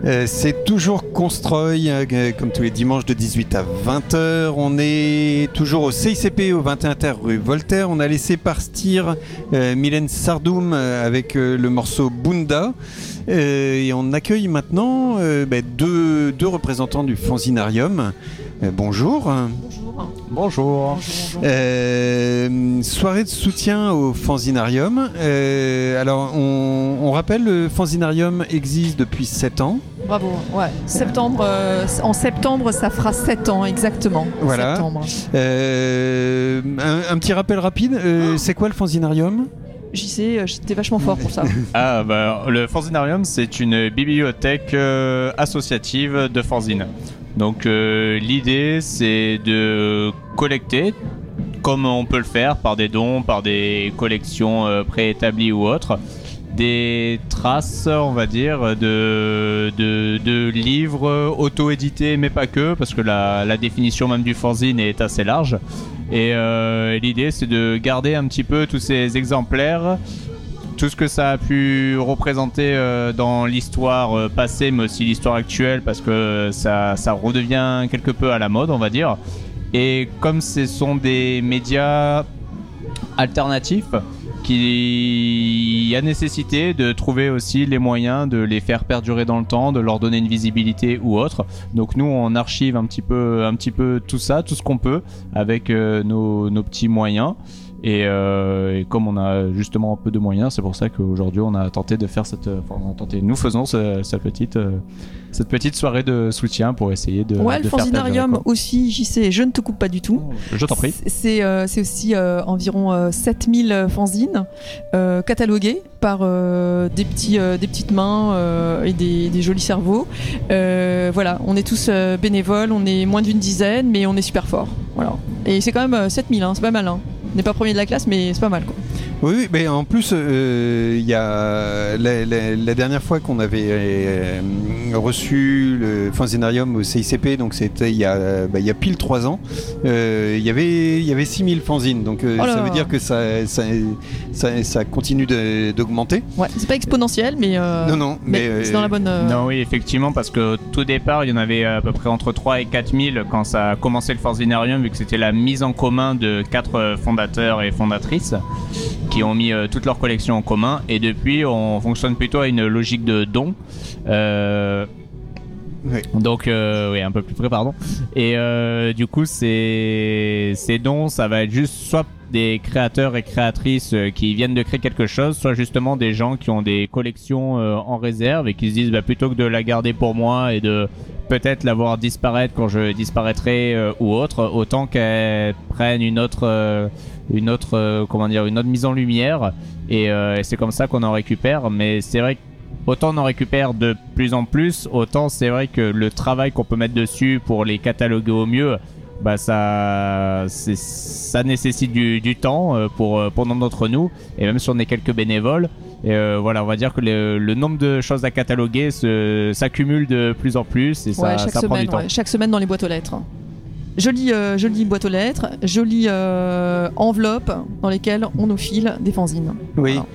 C'est toujours Constroy, comme tous les dimanches de 18 à 20h. On est toujours au CICP, au 21 Terre rue Voltaire. On a laissé partir Mylène Sardoum avec le morceau Bunda. Et on accueille maintenant deux représentants du Fanzinarium. Bonjour. Bonjour. Soirée de soutien au Fanzinarium. Alors, on rappelle, le Fanzinarium existe depuis 7 ans. Bravo, ouais. En septembre, ça fera 7 ans, exactement. Voilà. Septembre. Un petit rappel rapide, c'est quoi le Fanzinarium ? J'y sais, j'étais vachement fort pour ça. Le Fanzinarium, c'est une bibliothèque associative de fanzines. Donc l'idée, c'est de collecter, comme on peut le faire par des dons, par des collections préétablies ou autres, des traces, on va dire, de livres auto-édités, mais pas que, parce que la définition même du fanzine est assez large. Et l'idée, c'est de garder un petit peu tous ces exemplaires, tout ce que ça a pu représenter dans l'histoire passée, mais aussi l'histoire actuelle, parce que ça redevient quelque peu à la mode, on va dire. Et comme ce sont des médias alternatifs, il y a nécessité de trouver aussi les moyens de les faire perdurer dans le temps, de leur donner une visibilité ou autre. Donc nous, on archive un petit peu tout ça, tout ce qu'on peut, avec nos petits moyens. Et comme on a justement un peu de moyens, c'est pour ça qu'aujourd'hui on a tenté de faire nous faisons cette petite soirée de soutien pour essayer de ouais, le Fanzinarium aussi, j'y sais, je ne te coupe pas du tout. Je t'en prie. C'est aussi environ 7000 fanzines catalogués par des petites mains et des jolis cerveaux. Voilà, on est tous bénévoles, on est moins d'une dizaine, mais on est super forts. Voilà. Et c'est quand même 7000, c'est pas mal. On n'est pas premier de la classe, mais c'est pas mal, quoi. Oui, mais en plus, il y a la dernière fois qu'on avait reçu le Fanzinarium au CICP, donc c'était il y a pile 3 ans, il y avait 6000 fanzines, donc ça veut dire que ça continue d'augmenter. Ouais, c'est pas exponentiel, mais non, mais c'est dans la bonne... Non, oui, effectivement, parce que tout départ, il y en avait à peu près entre 3 et 4000 quand ça a commencé le Fanzinarium, vu que c'était la mise en commun de 4 fondateurs et fondatrices qui ont mis toute leur collection en commun, et depuis on fonctionne plutôt à une logique de don. Oui. Donc oui, un peu plus près, pardon. Et du coup ces dons, ça va être juste soit des créateurs et créatrices qui viennent de créer quelque chose, soit justement des gens qui ont des collections en réserve et qui se disent comment de la garder pour moi et de peut-être la voir disparaître quand je disparaîtrai ou autre, autant qu'elle prenne une autre mise en lumière, et c'est comme ça qu'on en récupère. Mais c'est vrai que autant on en récupère de plus en plus, autant c'est vrai que le travail qu'on peut mettre dessus pour les cataloguer au mieux, ça nécessite du temps pour nombre d'entre nous, et même si on est quelques bénévoles. Et voilà, on va dire que le nombre de choses à cataloguer s'accumule de plus en plus, et ça prend du temps. Chaque semaine dans les boîtes aux lettres. Jolie boîte aux lettres, jolie enveloppe dans lesquelles on nous file des fanzines. Oui. Voilà.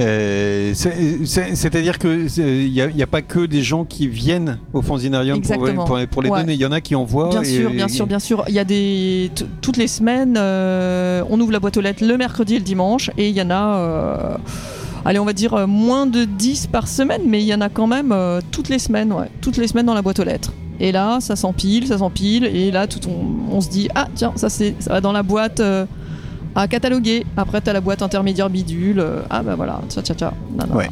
C'est-à-dire que il y a pas que des gens qui viennent au Fanzinarium pour les donner. Il y en a qui envoient. Bien sûr. Il y a toutes les semaines, on ouvre la boîte aux lettres le mercredi et le dimanche, et il y en a. Allez, on va dire moins de 10 par semaine, mais il y en a quand même toutes les semaines dans la boîte aux lettres. Et là, ça s'empile, et là, on se dit, ah tiens, ça va dans la boîte à cataloguer. Après, t'as la boîte intermédiaire bidule. Voilà, tcha. Ouais.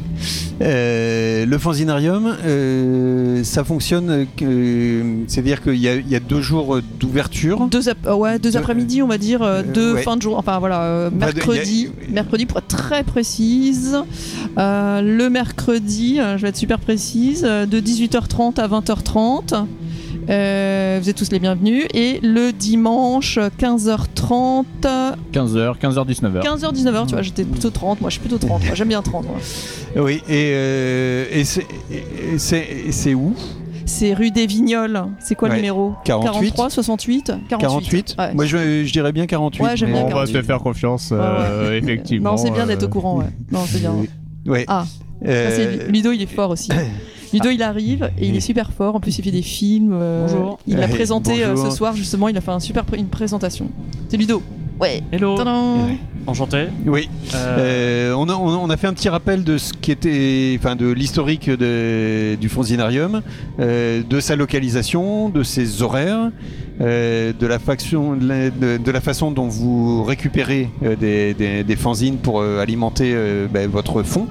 Le Fanzinarium, ça fonctionne, c'est-à-dire qu'il y a 2 jours d'ouverture. Deux après-midi, on va dire, fin de jour. Enfin voilà, mercredi pour être très précise. Le mercredi, je vais être super précise, de 18h30 à 20h30. Vous êtes tous les bienvenus. Et le dimanche 15h30 15h 19h 15h-19h, tu vois, j'étais plutôt 30. Moi je suis plutôt 30, moi. J'aime bien 30 moi. Oui, et c'est où? C'est rue des Vignoles. C'est quoi le numéro? 43, 68 48. Ouais. Moi je dirais bien 48. Ouais, j'aime bien 48. On va se faire confiance, effectivement. Non, c'est bien d'être au courant, ouais. Non, c'est bien. Ouais. Ludo, il est fort aussi. Ludo, il arrive et il est super fort. En plus, il fait des films. Bonjour. Il l'a présenté ce soir, justement. Il a fait une présentation. C'est Ludo. Ouais. Hello. Enchanté. Oui. On a fait un petit rappel de ce qui était, de l'historique du Fanzinarium, de sa localisation, de ses horaires, de la façon dont vous récupérez des fanzines pour alimenter votre fonds.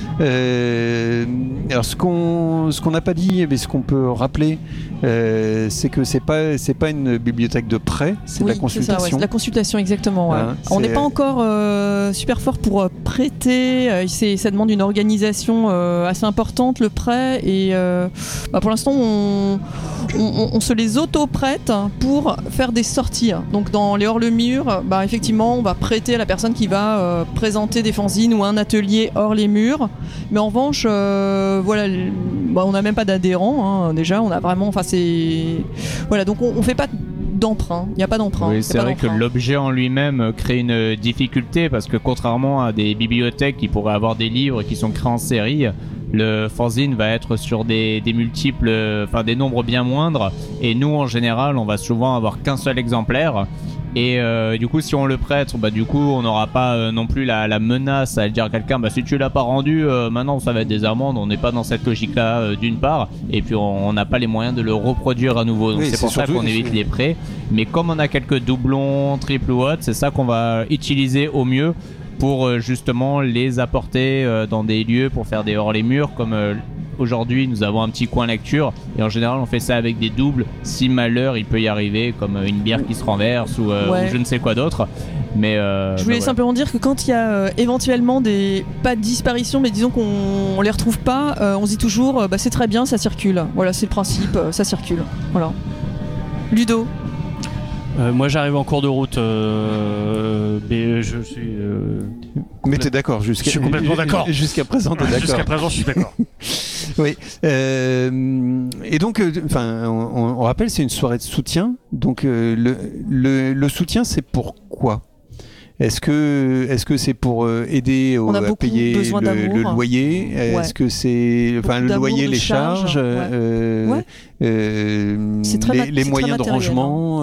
Alors ce qu'on n'a pas dit, mais ce qu'on peut rappeler, c'est que c'est pas une bibliothèque de prêt, c'est de la consultation. C'est ça, de la consultation, exactement. Ouais. On n'est pas encore super fort pour prêter. Ça demande une organisation assez importante, le prêt, et pour l'instant on se les auto-prête pour faire des sorties. Donc dans les hors le mur, effectivement, on va prêter à la personne qui va présenter des fanzines ou un atelier hors les murs. Mais en revanche, on n'a même pas d'adhérents, déjà. On a vraiment, donc on fait pas d'emprunt. Il n'y a pas d'emprunt. Oui, c'est vrai que l'objet en lui-même crée une difficulté parce que contrairement à des bibliothèques qui pourraient avoir des livres qui sont créés en série, le fanzine va être sur des multiples, des nombres bien moindres. Et nous, en général, on va souvent avoir qu'un seul exemplaire. Et du coup, si on le prête, on n'aura pas non plus la menace à dire à quelqu'un si tu l'as pas rendu, maintenant ça va être des amendes. On n'est pas dans cette logique-là d'une part, et puis on n'a pas les moyens de le reproduire à nouveau. Donc c'est pour ça qu'on évite les prêts. Mais comme on a quelques doublons, triples ou autres, c'est ça qu'on va utiliser au mieux pour justement les apporter dans des lieux pour faire des hors les murs comme aujourd'hui nous avons un petit coin lecture et en général on fait ça avec des doubles si malheur il peut y arriver comme une bière qui se renverse ou je ne sais quoi d'autre. Mais je voulais simplement dire que quand il y a éventuellement pas de disparition mais disons qu'on les retrouve pas, on se dit toujours c'est très bien, ça circule. Voilà, c'est le principe, ça circule. Voilà. Ludo. Moi j'arrive en cours de route, mais je suis. Mais t'es d'accord je suis complètement d'accord. Jusqu'à présent, t'es d'accord. Jusqu'à présent, je suis d'accord. Oui. Et donc, on rappelle, c'est une soirée de soutien. Donc, le soutien, c'est pourquoi ? Est-ce que c'est pour aider à payer le loyer ? Est-ce que c'est le loyer, les charges, les moyens de rangement,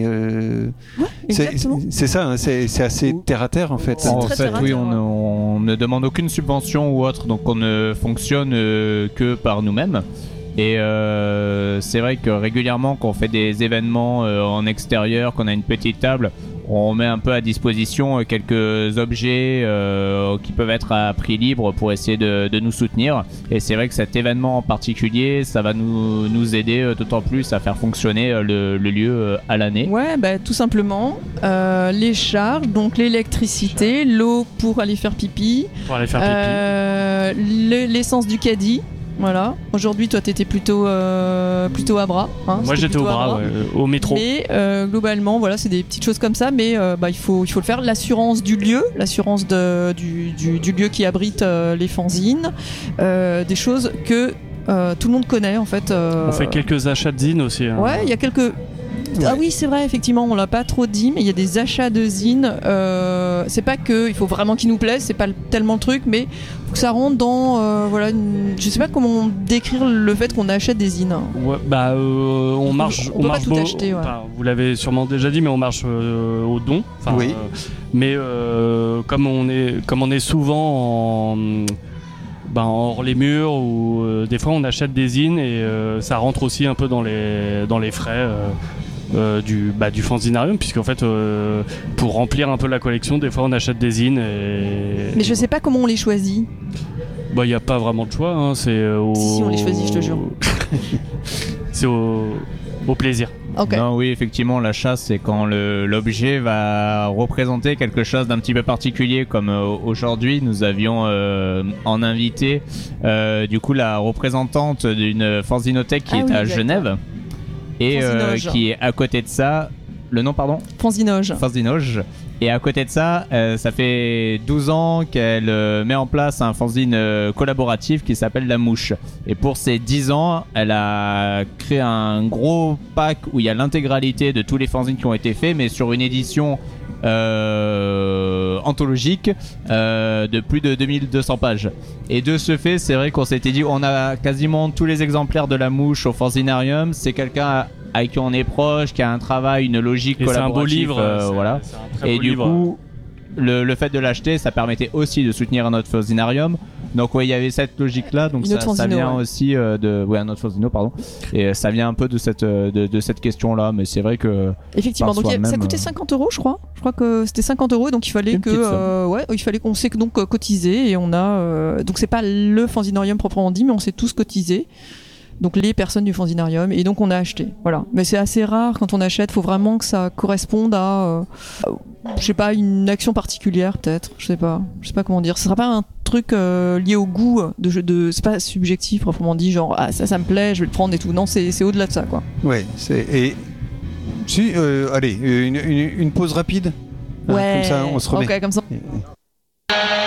c'est ça, hein, c'est assez terre à terre en fait. En fait, oui, on ne demande aucune subvention ou autre, donc on ne fonctionne que par nous-mêmes. Et c'est vrai que régulièrement, quand on fait des événements en extérieur, qu'on a une petite table, on met un peu à disposition quelques objets qui peuvent être à prix libre pour essayer de nous soutenir. Et c'est vrai que cet événement en particulier, ça va nous aider d'autant plus à faire fonctionner le lieu à l'année. Ouais, tout simplement. Les charges, donc l'électricité, l'eau pour aller faire pipi. L'essence du caddie. Voilà. Aujourd'hui, toi, t'étais plutôt à Bras. Hein, moi, j'étais au Bras, au métro. Mais globalement, voilà, c'est des petites choses comme ça. Mais il faut le faire. L'assurance du lieu, l'assurance du lieu qui abrite les fanzines, des choses que tout le monde connaît en fait. On fait quelques achats de zines aussi. Hein. Ouais, il y a quelques. Ouais. Ah oui, c'est vrai, effectivement, on l'a pas trop dit, mais il y a des achats de zines. C'est pas que il faut vraiment qu'ils nous plaisent, c'est pas tellement le truc, mais faut que ça rentre dans je sais pas comment décrire le fait qu'on achète des zines. Ouais, on marche. On peut pas tout acheter. Ouais. Vous l'avez sûrement déjà dit, mais on marche au don. Oui. Mais comme on est souvent en hors les murs ou des fois on achète des zines et ça rentre aussi un peu dans les frais. Du fanzinarium, puisqu'en fait pour remplir un peu la collection des fois on achète des zines mais je sais pas comment on les choisit. Il n'y a pas vraiment de choix, hein, si on les choisit, je te jure. C'est au plaisir. Okay. Non, oui, effectivement, l'achat, c'est quand l'objet va représenter quelque chose d'un petit peu particulier, comme aujourd'hui, nous avions en invité du coup la représentante d'une fanzinothèque qui est à Genève. Et qui est à côté de ça, le nom pardon ? Fanzinoge. Et à côté de ça, ça fait 12 ans qu'elle met en place un fanzine collaboratif qui s'appelle La Mouche. Et pour ces 10 ans, elle a créé un gros pack où il y a l'intégralité de tous les fanzines qui ont été faits, mais sur une édition anthologique de plus de 2200 pages. Et de ce fait, c'est vrai qu'on s'était dit, on a quasiment tous les exemplaires de la mouche au Fanzinarium. C'est quelqu'un avec qui on est proche, qui a un travail, une logique collaborative. C'est un beau livre. Voilà. C'est un très et beau du livre. coup, le fait de l'acheter, ça permettait aussi de soutenir notre Fanzinarium. Donc ouais, il y avait cette logique-là, donc ça vient aussi de un autre Fanzino, pardon. Et ça vient un peu de cette question-là, mais c'est vrai que effectivement, donc ça coûtait 50 €, je crois. Je crois que c'était 50 €, donc il fallait qu'on s'est donc cotisé et on a donc c'est pas le Fanzinarium proprement dit, mais on s'est tous cotisés. Donc les personnes du Fanzinarium, et donc on a acheté. Voilà. Mais c'est assez rare quand on achète, faut vraiment que ça corresponde à je sais pas, une action particulière peut-être, je sais pas comment dire. Ce sera pas un truc lié au goût de c'est pas subjectif proprement dit, genre ça me plaît, je vais le prendre et tout. Non, c'est au-delà de ça quoi. Ouais, allez, une pause rapide. Ouais. Comme ça on se remet. OK, comme ça.